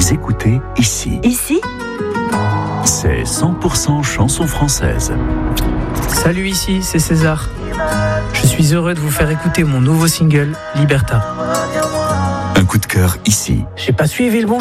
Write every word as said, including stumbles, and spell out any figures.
Vous écoutez Ici. Ici ? C'est cent pour cent chanson française. Salut, ici, c'est César. Je suis heureux de vous faire écouter mon nouveau single, Liberta. Un coup de cœur ici. J'ai pas suivi le bon